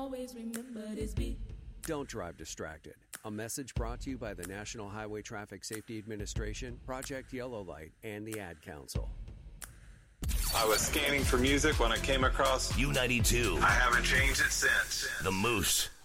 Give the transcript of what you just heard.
always remember this beat. Don't drive distracted. A message brought to you by the National Highway Traffic Safety Administration, Project Yellow Light, and the Ad Council. I was scanning for music when I came across U92. I haven't changed it since. The Moose.